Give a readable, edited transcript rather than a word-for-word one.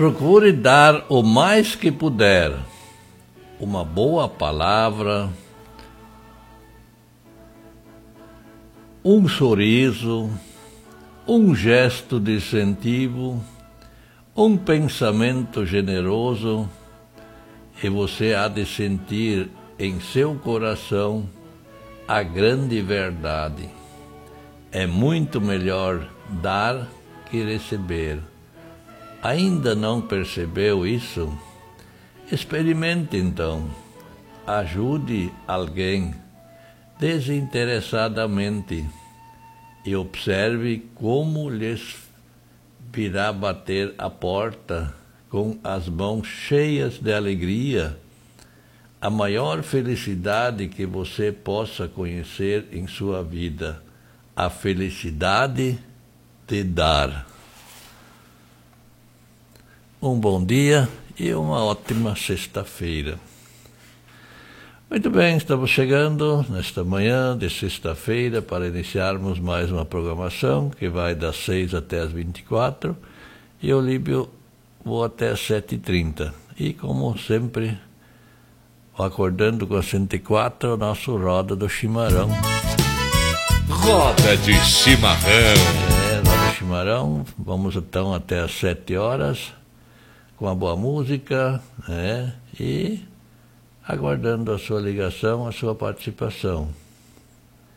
Procure dar o mais que puder. Uma boa palavra, um sorriso, um gesto de incentivo, um pensamento generoso, e você há de sentir em seu coração a grande verdade. É muito melhor dar que receber. Ainda não percebeu isso? Experimente então. Ajude alguém desinteressadamente e observe como lhes virá bater a porta com as mãos cheias de alegria, a maior felicidade que você possa conhecer em sua vida, a felicidade de dar. Um bom dia e uma ótima sexta-feira. Muito bem, estamos chegando nesta manhã de sexta-feira para iniciarmos mais uma programação que vai das 6 até as 24 e eu, Líbio, vou até as 7h30. E como sempre, acordando com a 104, o nosso Roda do Chimarrão. Roda de Chimarrão. Roda de Chimarrão. Vamos então até as 7 horas com a boa música, e aguardando a sua ligação, a sua participação.